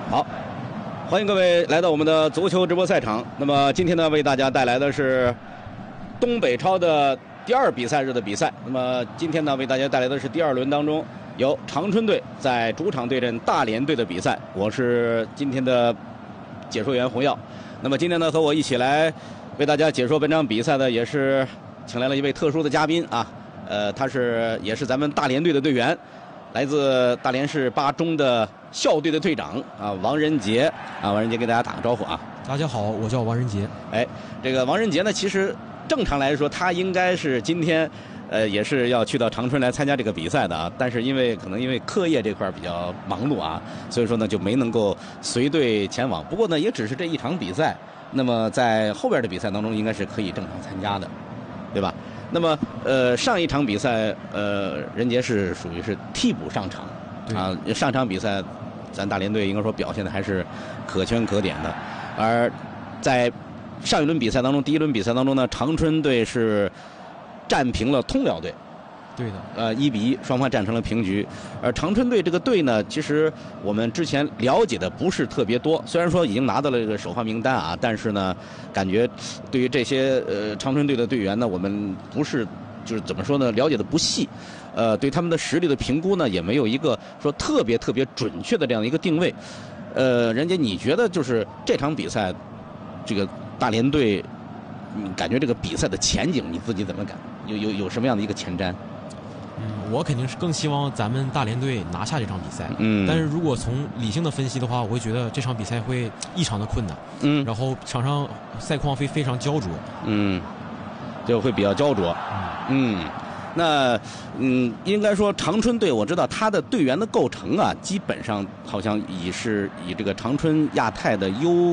好，欢迎各位来到我们的足球直播赛场。那么今天呢，为大家带来的是东北超的第二比赛日的比赛。那么今天呢，为大家带来的是第二轮当中由长春队在主场对阵大连队的比赛。我是今天的解说员洪耀。那么今天呢，和我一起来为大家解说本场比赛的也是请来了一位特殊的嘉宾啊，他也是咱们大连队的队员。来自大连市八中的校队的队长啊，王仁杰啊，王仁杰给大家打个招呼啊。 大家好，我叫王仁杰。 哎，这个王仁杰呢，其实正常来说，他应该是今天也是要去到长春来参加这个比赛的啊，但是因为课业这块比较忙碌啊，所以说呢就没能够随队前往。不过呢，也只是这一场比赛，那么在后边的比赛当中，应该是可以正常参加的，对吧？那么上一场比赛任杰是属于是替补上场啊，上场比赛咱大连队应该说表现的还是可圈可点的，而在上一轮比赛当中，第一轮比赛当中呢，长春队是战平了通辽队。 对的 ，1-1，双方战成了平局。而长春队这个队呢，其实我们之前了解的不是特别多，虽然说已经拿到了这个首发名单啊，但是呢，感觉对于这些长春队的队员呢，我们不是就是怎么说呢，了解的不细。对他们的实力的评估呢，也没有一个说特别准确的这样的一个定位。任杰，你觉得就是这场比赛，这个大连队，你感觉这个比赛的前景你自己怎么感？有什么样的一个前瞻？ 我肯定是更希望咱们大连队拿下这场比赛。但是如果从理性的分析的话，我会觉得这场比赛会异常的困难。然后场上赛况会非常焦灼。 就会比较焦灼。那应该说长春队，我知道他的队员的构成啊，基本上好像以这个长春亚太的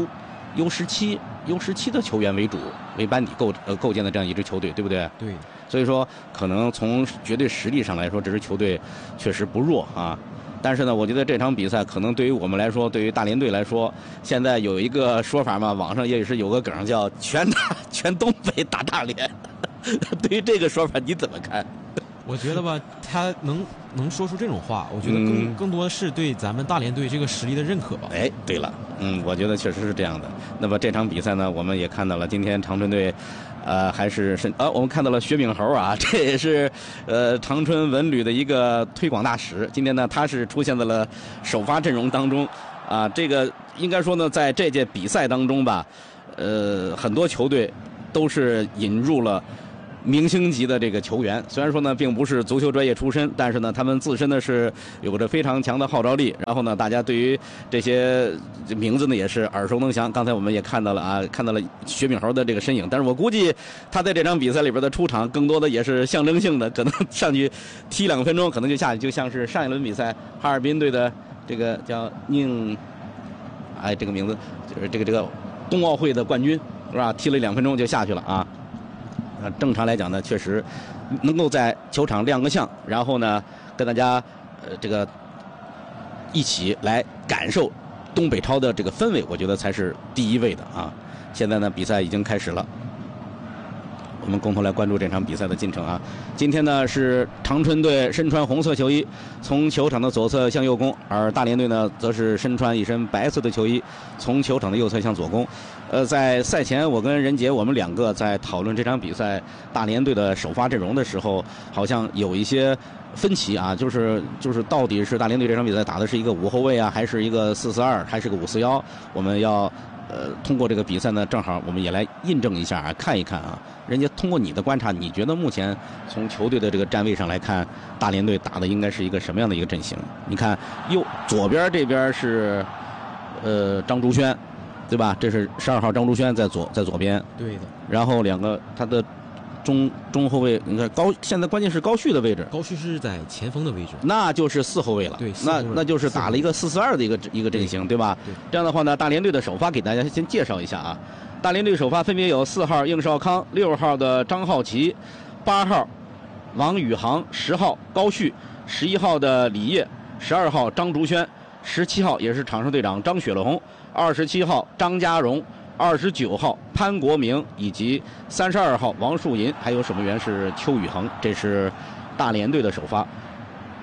U17的球员为主为班底构建的这样一支球队，对不对？ 对。 所以说，可能从绝对实力上来说，这支球队确实不弱啊。但是呢，我觉得这场比赛可能对于我们来说，对于大连队来说，现在有一个说法嘛，网上也是有个梗叫“全东北打大连”。对于这个说法，你怎么看？ 我觉得吧，他能说出这种话，我觉得更多的是对咱们大连队这个实力的认可吧。 哎，对了，我觉得确实是这样的。那么这场比赛呢，我们也看到了，今天长春队，我们看到了薛炳侯啊，这也是长春文旅的一个推广大使。今天呢，他是出现在了首发阵容当中啊。这个应该说呢，在这届比赛当中吧，很多球队都是引入了明星级的这个球员，虽然说呢并不是足球专业出身，但是呢他们自身呢是有着非常强的号召力。然后呢，大家对于这些名字呢也是耳熟能详。刚才我们也看到了啊，看到了薛炳侯的这个身影。但是我估计他在这场比赛里边的出场，更多的也是象征性的，可能上去踢2分钟，可能就下去，就像是上一轮比赛哈尔滨队的这个叫这个名字就是这个冬奥会的冠军是吧？踢了2分钟就下去了啊。正常来讲呢，确实能够在球场亮个相，然后呢跟大家这个一起来感受东北超的这个氛围，我觉得才是第一位的啊。现在呢比赛已经开始了，我们共同来关注这场比赛的进程啊。今天呢是长春队身穿红色球衣从球场的左侧向右攻，而大连队呢则是身穿一身白色的球衣从球场的右侧向左攻。在赛前我跟任杰我们2个在讨论这场比赛大连队的首发阵容的时候，好像有一些分歧啊，就是到底是大连队这场比赛打的是一个5后卫啊，还是一个4-4-2，还是个5-4-1？我们要通过这个比赛呢，正好我们也来印证一下啊，看一看啊。人家通过你的观察，你觉得目前从球队的这个站位上来看，大连队打的应该是一个什么样的一个阵型？你看左边这边是张竹轩，对吧？这是12号张竹轩在左边。 对的。 然后2个他的中后卫，你看现在关键是高旭的位置。 高旭是在前锋的位置， 那就是4后卫了。 对， 那就是打了一个4-4-2的一个阵型，对吧？ 对。 这样的话呢，大连队的首发给大家先介绍一下啊。大连队首发分别有4号应少康、6号的张浩奇、8号王宇航、10号高旭、11号的李烨、12号张竹轩、17号也是场上队长张雪龙、27号张家荣、29号潘国明以及32号王树银，还有守门员是邱宇恒。这是大连队的首发。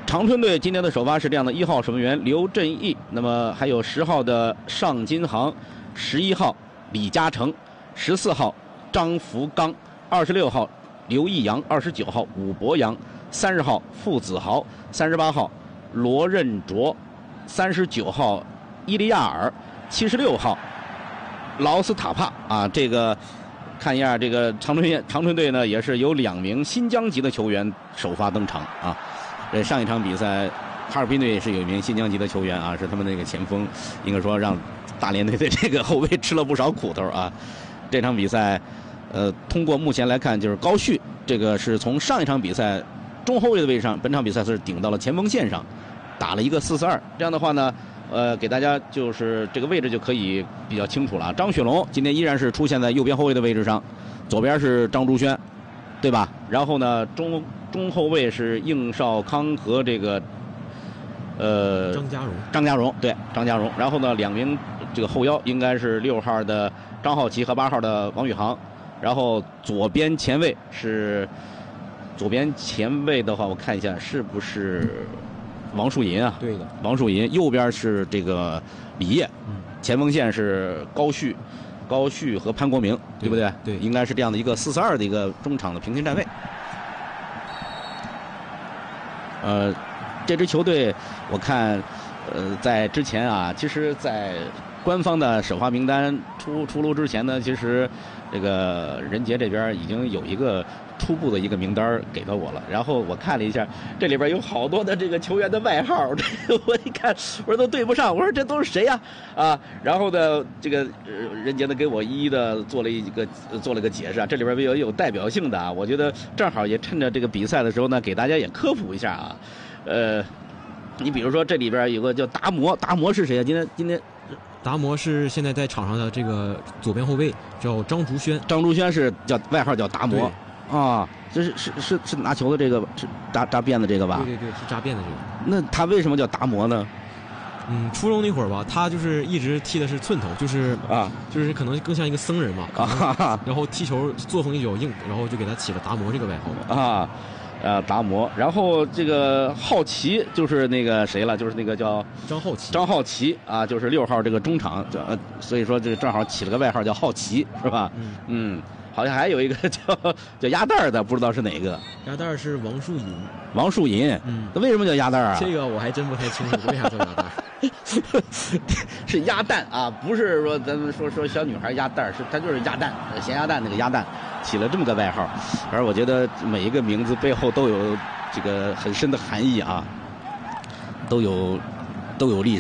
长春队今天的首发是这样的：1号守门员刘振义，那么还有10号的尚金航，11号李嘉诚，14号张福刚，26号刘义阳，29号武博洋，30号傅子豪，38号罗任卓，39号伊利亚尔，76号劳斯塔帕啊。这个看一下，这个长春队呢也是有2名新疆籍的球员首发登场啊。上一场比赛，哈尔滨队是有一名新疆籍的球员啊，是他们那个前锋，应该说让大连队的这个后卫吃了不少苦头啊。这场比赛，通过目前来看，就是高旭这个是从上一场比赛中后卫的位置上，本场比赛是顶到了前锋线上，打了一个4-4-2。这样的话呢，给大家就是这个位置就可以比较清楚了。张雪龙今天依然是出现在右边后卫的位置上，左边是张竹轩，对吧？然后呢，中后卫是应少康和这个张家荣，对，张家荣。然后呢，2名这个后腰应该是6号的张浩奇和8号的王宇航。然后左边前卫的话，我看一下是不是王树银啊？ 对的， 王树银。右边是这个李烨，前锋线是高旭和潘国明，对不对？ 对， 应该是这样的一个4-4-2的一个中场的平行站位。这支球队我看，在之前啊，其实，在官方的首发名单出炉之前呢，其实这个任杰这边已经有一个初步的一个名单给到我了。然后我看了一下，这里边有好多的这个球员的外号，我一看，我说都对不上，我说这都是谁呀？啊，然后呢，这个任杰呢给我一一的做了个解释啊，这里边有代表性的啊，我觉得正好也趁着这个比赛的时候呢，给大家也科普一下啊。你比如说这里边有个叫达摩是谁啊？今天达摩是现在在场上的这个左边后卫，叫张竹轩。 张竹轩是外号叫达摩啊，这是拿球的这个是扎辫子这个吧？ 对，是扎辫子这个。 那他为什么叫达摩呢？ 初中那会儿吧，他就是一直踢的是寸头，就是就是可能更像一个僧人嘛。然后踢球作风比较硬，然后就给他起了达摩这个外号啊。达摩，然后这个浩奇就是那个谁了，就是那个叫张浩奇啊，就是6号这个中场，所以说这正好起了个外号叫浩奇，是吧？好像还有一个叫鸭蛋的，不知道是哪个。 鸭蛋是王树银。 那为什么叫鸭蛋啊？ 这个我还真不太清楚，为啥叫鸭蛋？ 是鸭蛋啊，不是说咱们说小女孩鸭蛋，它就是鸭蛋，咸鸭蛋那个鸭蛋，起了这么个外号。而我觉得每一个名字背后都有这个很深的含义啊，都有历史。